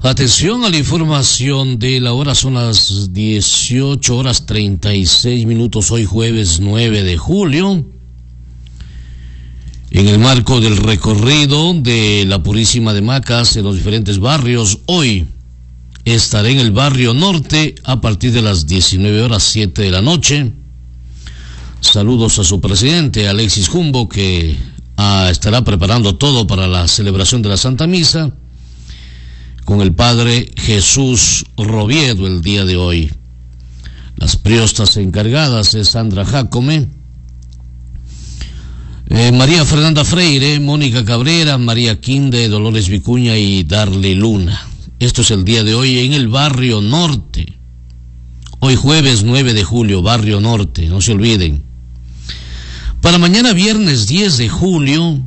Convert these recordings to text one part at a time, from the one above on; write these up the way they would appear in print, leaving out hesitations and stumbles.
Atención a la información de la hora, son las 18:36, hoy jueves 9 de julio. En el marco del recorrido de la Purísima de Macas en los diferentes barrios, hoy estaré en el barrio norte a partir de las 19:07 de la noche. Saludos a su presidente, Alexis Jumbo, que estará preparando todo para la celebración de la Santa Misa, con el padre Jesús Robiedo el día de hoy. Las priostas encargadas es Sandra Jacome, María Fernanda Freire, Mónica Cabrera, María Quinde, Dolores Vicuña y Darly Luna. Esto es el día de hoy en el barrio norte. Hoy jueves 9 de julio, barrio norte, no se olviden. Para mañana viernes 10 de julio,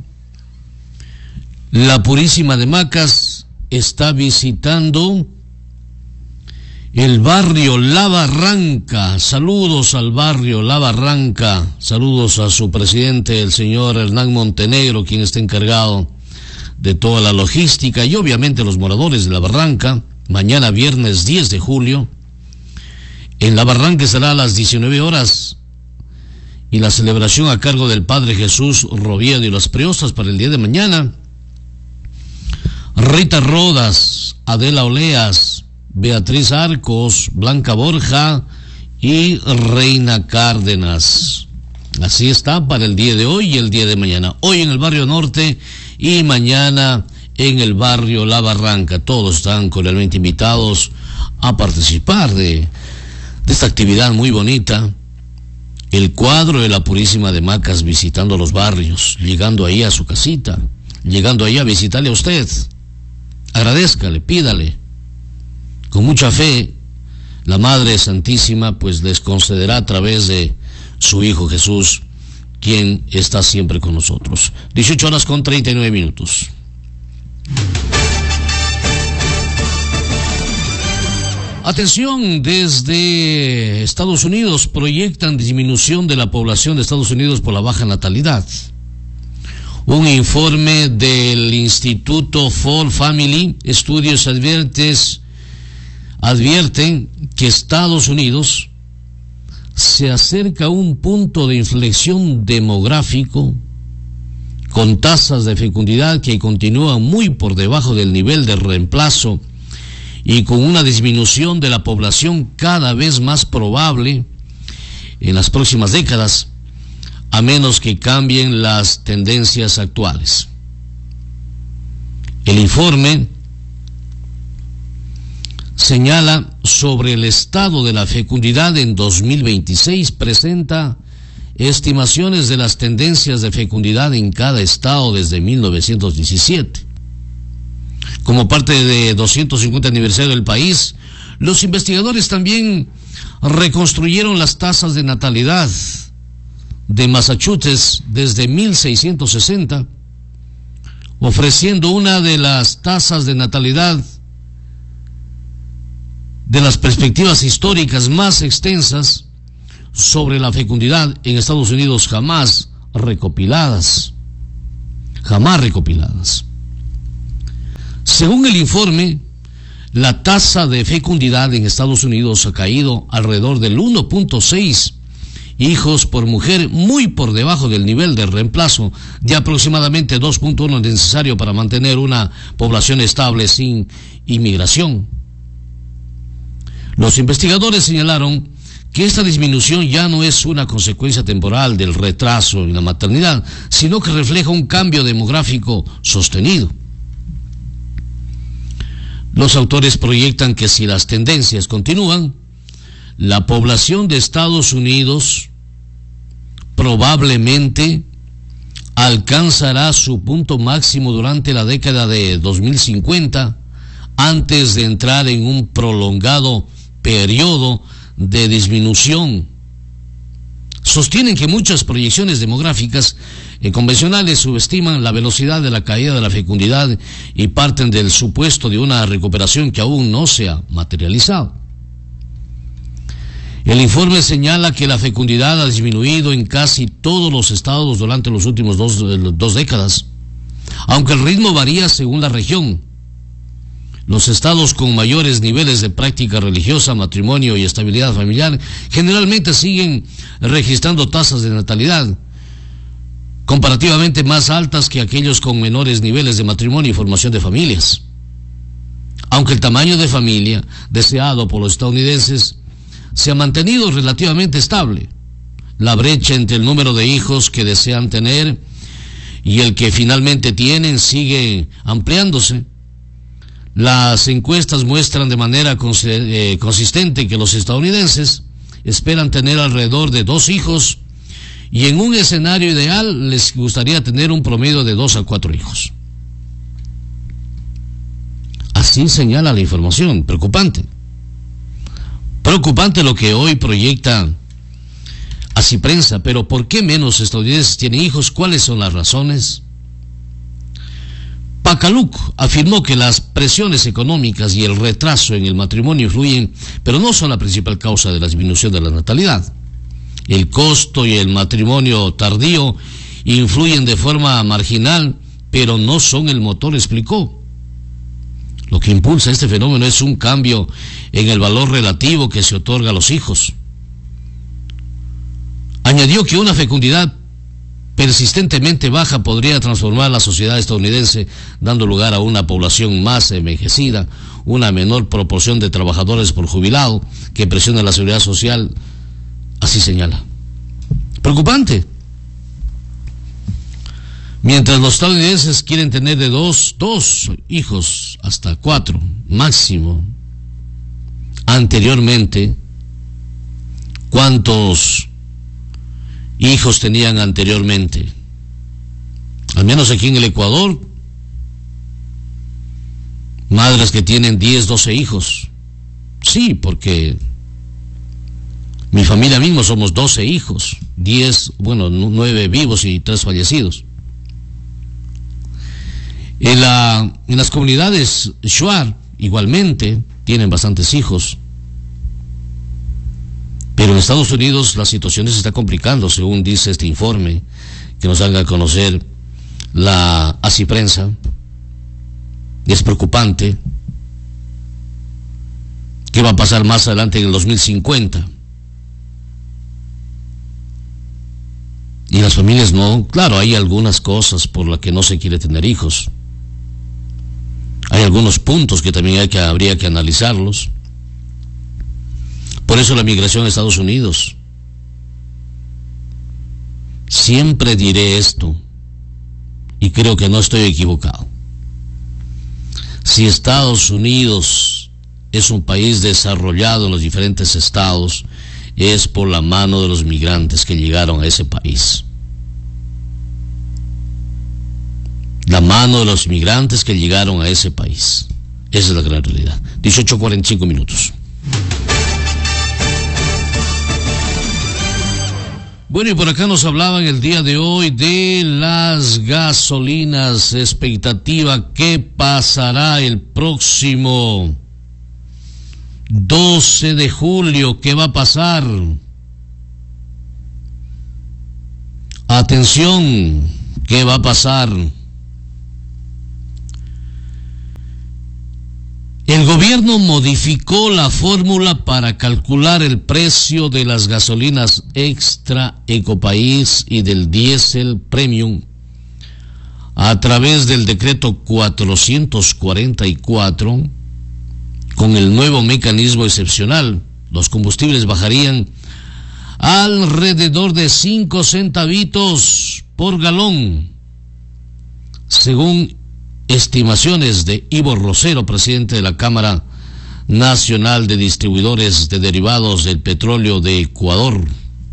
la Purísima de Macas está visitando el barrio La Barranca. Saludos al barrio La Barranca, saludos a su presidente, el señor Hernán Montenegro, quien está encargado de toda la logística, y obviamente los moradores de La Barranca. Mañana viernes 10 de julio, en La Barranca será a las 19 horas, y la celebración a cargo del padre Jesús Robiedo y las priostas para el día de mañana: Rita Rodas, Adela Oleas, Beatriz Arcos, Blanca Borja y Reina Cárdenas. Así está para el día de hoy y el día de mañana. Hoy en el barrio norte y mañana en el barrio La Barranca. Todos están cordialmente invitados a participar de esta actividad muy bonita. El cuadro de la Purísima de Macas visitando los barrios, llegando ahí a su casita, llegando ahí a visitarle a usted. Agradézcale, pídale. Con mucha fe, la Madre Santísima pues les concederá a través de su Hijo Jesús, quien está siempre con nosotros. 18:39. Atención, desde Estados Unidos proyectan disminución de la población de Estados Unidos por la baja natalidad. Un informe del Instituto for Family Studies advierten que Estados Unidos se acerca a un punto de inflexión demográfico, con tasas de fecundidad que continúan muy por debajo del nivel de reemplazo y con una disminución de la población cada vez más probable en las próximas décadas, a menos que cambien las tendencias actuales. El informe señala sobre el estado de la fecundidad en 2026, presenta estimaciones de las tendencias de fecundidad en cada estado desde 1917. Como parte de 250 aniversario del país, los investigadores también reconstruyeron las tasas de natalidad de Massachusetts desde 1660, ofreciendo una de las tasas de natalidad de las perspectivas históricas más extensas sobre la fecundidad en Estados Unidos jamás recopiladas. Según el informe, la tasa de fecundidad en Estados Unidos ha caído alrededor del 1.6 hijos por mujer, muy por debajo del nivel de reemplazo de aproximadamente 2.1 necesario para mantener una población estable sin inmigración. Los investigadores señalaron que esta disminución ya no es una consecuencia temporal del retraso en la maternidad, sino que refleja un cambio demográfico sostenido. Los autores proyectan que si las tendencias continúan, la población de Estados Unidos probablemente alcanzará su punto máximo durante la década de 2050, antes de entrar en un prolongado periodo de disminución. Sostienen que muchas proyecciones demográficas convencionales subestiman la velocidad de la caída de la fecundidad y parten del supuesto de una recuperación que aún no se ha materializado. El informe señala que la fecundidad ha disminuido en casi todos los estados durante los últimos dos décadas, aunque el ritmo varía según la región. Los estados con mayores niveles de práctica religiosa, matrimonio y estabilidad familiar generalmente siguen registrando tasas de natalidad comparativamente más altas que aquellos con menores niveles de matrimonio y formación de familias. Aunque el tamaño de familia deseado por los estadounidenses se ha mantenido relativamente estable, la brecha entre el número de hijos que desean tener y el que finalmente tienen sigue ampliándose. Las encuestas muestran de manera consistente que los estadounidenses esperan tener alrededor de 2 hijos y en un escenario ideal les gustaría tener un promedio de 2 a 4 hijos. Así señala la información. Preocupante. Preocupante lo que hoy proyecta así prensa, pero ¿por qué menos estadounidenses tienen hijos? ¿Cuáles son las razones? Pacaluk afirmó que las presiones económicas y el retraso en el matrimonio influyen, pero no son la principal causa de la disminución de la natalidad. El costo y el matrimonio tardío influyen de forma marginal, pero no son el motor, explicó. Lo que impulsa este fenómeno es un cambio en el valor relativo que se otorga a los hijos. Añadió que una fecundidad persistentemente baja podría transformar la sociedad estadounidense, dando lugar a una población más envejecida, una menor proporción de trabajadores por jubilado que presiona la seguridad social. Así señala. Preocupante. Mientras los estadounidenses quieren tener de dos hijos hasta 4 máximo, anteriormente, ¿cuántos hijos tenían anteriormente? Al menos aquí en el Ecuador, madres que tienen 10, 12 hijos. Sí, porque mi familia mismo somos 12 hijos, 9 vivos y 3 fallecidos. En las comunidades Shuar igualmente tienen bastantes hijos. Pero en Estados Unidos la situación se está complicando, según dice este informe que nos haga conocer la así prensa. Y es preocupante. ¿Qué va a pasar más adelante en el 2050? Y las familias no, claro, hay algunas cosas por las que no se quiere tener hijos. Hay algunos puntos que también habría que analizarlos. Por eso la migración a Estados Unidos. Siempre diré esto, y creo que no estoy equivocado. Si Estados Unidos es un país desarrollado en los diferentes estados, es por la mano de los migrantes que llegaron a ese país. La mano de los migrantes que llegaron a ese país. Esa es la gran realidad. 18:45 minutos. Bueno, y por acá nos hablaban el día de hoy de las gasolinas. Expectativa, ¿qué pasará el próximo 12 de julio? ¿Qué va a pasar? Atención, ¿qué va a pasar? El gobierno modificó la fórmula para calcular el precio de las gasolinas extra Ecopaís y del diésel premium a través del decreto 444. Con el nuevo mecanismo excepcional, los combustibles bajarían alrededor de 5 centavitos por galón, según estimaciones de Ivo Rosero, presidente de la Cámara Nacional de Distribuidores de Derivados del Petróleo de Ecuador.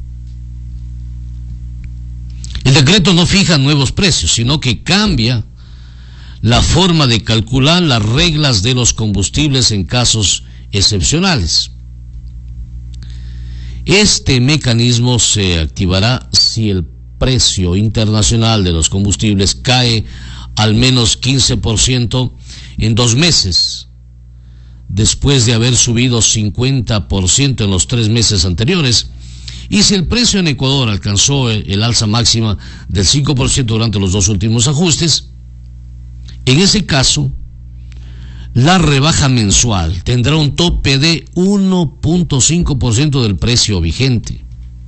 El decreto no fija nuevos precios, sino que cambia la forma de calcular las reglas de los combustibles en casos excepcionales. Este mecanismo se activará si el precio internacional de los combustibles cae al menos 15% en 2 meses, después de haber subido 50% en los 3 meses anteriores, y si el precio en Ecuador alcanzó el alza máxima del 5% durante los 2 últimos ajustes. En ese caso, La rebaja mensual tendrá un tope de 1.5% del precio vigente.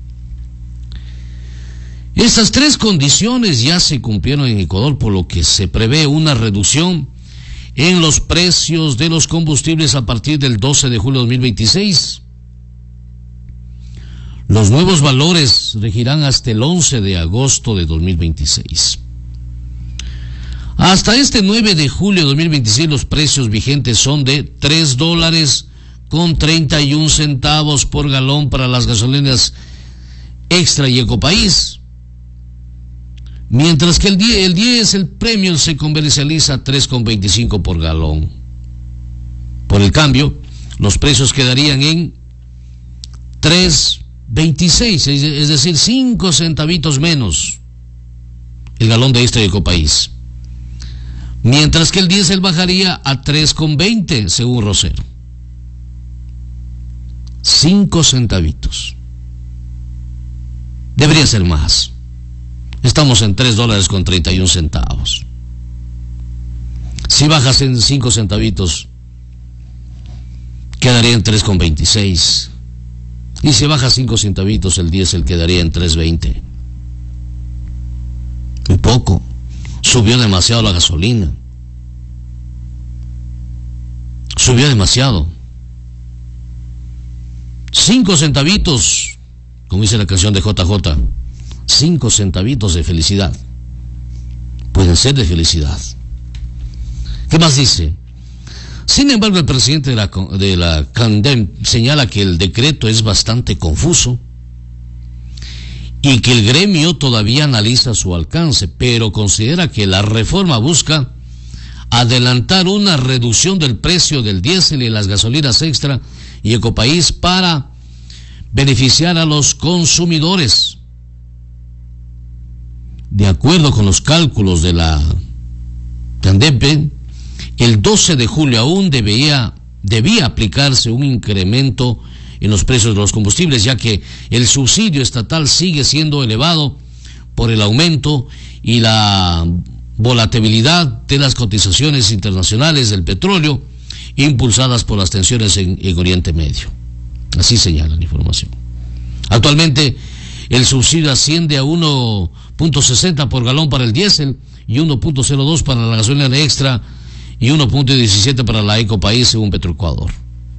Estas tres condiciones ya se cumplieron en Ecuador, por lo que se prevé una reducción en los precios de los combustibles a partir del 12 de julio de 2026. Los nuevos valores regirán hasta el 11 de agosto de 2026. Hasta este 9 de julio de 2026 los precios vigentes son de $3.31 por galón para las gasolinas Extra y Ecopaís. Mientras que el diésel Premium se comercializa a $3.25 por galón. Por el cambio, los precios quedarían en $3.26, es decir, 5 centavitos menos el galón de Extra y Ecopaís. Mientras que el diésel bajaría a $3.20 según Rosero. 5 centavitos. Debería ser más. Estamos en $3.31. Si bajas en 5 centavitos, quedaría en 3.26. Y si baja 5 centavitos, el diésel quedaría en 3.20. Muy poco. Subió demasiado la gasolina. Subió demasiado. 5 centavitos, como dice la canción de JJ. 5 centavitos de felicidad. Pueden ser de felicidad. ¿Qué más dice? Sin embargo, el presidente de la CANDEM señala que el decreto es bastante confuso y que el gremio todavía analiza su alcance, pero considera que la reforma busca adelantar una reducción del precio del diésel y las gasolinas Extra y Ecopaís para beneficiar a los consumidores. De acuerdo con los cálculos de la CANDEM, el 12 de julio aún debía aplicarse un incremento en los precios de los combustibles, ya que el subsidio estatal sigue siendo elevado por el aumento y la volatilidad de las cotizaciones internacionales del petróleo impulsadas por las tensiones en Oriente Medio. Así señala la información. Actualmente el subsidio asciende a 1.60 por galón para el diésel y 1.02 para la gasolina Extra y 1.17 para la Ecopaís según Petroecuador.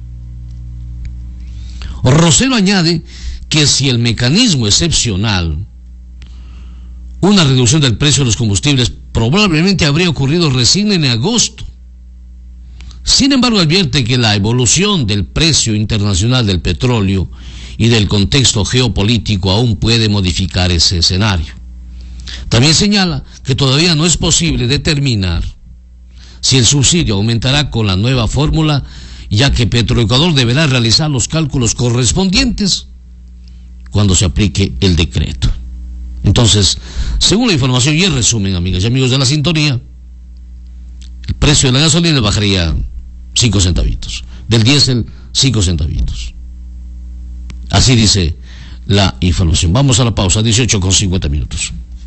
Rosero añade que si el mecanismo excepcional, una reducción del precio de los combustibles, probablemente habría ocurrido recién en agosto. Sin embargo, advierte que la evolución del precio internacional del petróleo y del contexto geopolítico aún puede modificar ese escenario. También señala que todavía no es posible determinar si el subsidio aumentará con la nueva fórmula, ya que Petroecuador deberá realizar los cálculos correspondientes cuando se aplique el decreto. Entonces, según la información y el resumen, amigas y amigos de la sintonía, el precio de la gasolina bajaría 5 centavitos, del diésel 5 centavitos. Así dice la información. Vamos a la pausa, 18:50.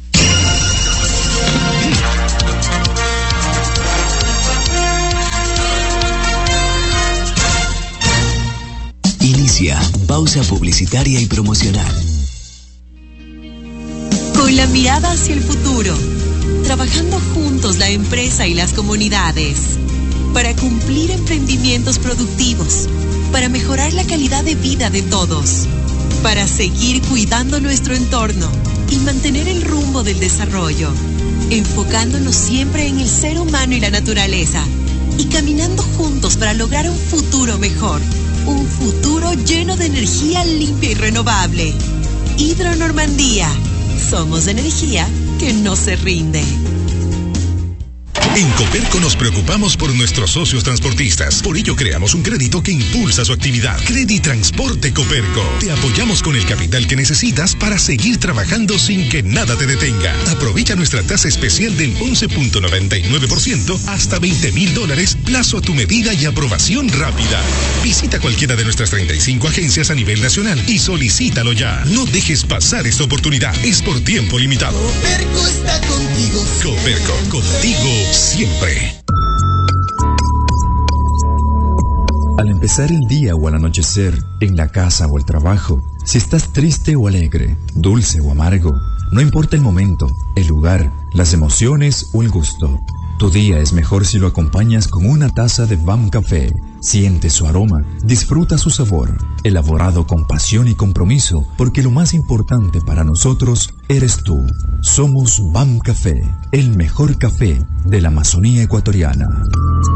Inicia pausa publicitaria y promocional. Con la mirada hacia el futuro, trabajando juntos la empresa y las comunidades, para cumplir emprendimientos productivos, para mejorar la calidad de vida de todos, para seguir cuidando nuestro entorno y mantener el rumbo del desarrollo, enfocándonos siempre en el ser humano y la naturaleza, y caminando juntos para lograr un futuro mejor, un futuro lleno de energía limpia y renovable. Hidro Normandía, somos energía que no se rinde. En Coperco nos preocupamos por nuestros socios transportistas. Por ello creamos un crédito que impulsa su actividad. Creditransporte Coperco. Te apoyamos con el capital que necesitas para seguir trabajando sin que nada te detenga. Aprovecha nuestra tasa especial del 11.99% hasta $20,000, plazo a tu medida y aprobación rápida. Visita cualquiera de nuestras 35 agencias a nivel nacional y solicítalo ya. No dejes pasar esta oportunidad. Es por tiempo limitado. Coperco está contigo. Coperco, contigo siempre. empezar el día o al anochecer, en la casa o el trabajo, si estás triste o alegre, dulce o amargo, no importa el momento, el lugar, las emociones o el gusto. Tu día es mejor si lo acompañas con una taza de BAM Café. Siente su aroma, disfruta su sabor, elaborado con pasión y compromiso, porque lo más importante para nosotros eres tú. Somos BAM Café, el mejor café de la Amazonía ecuatoriana.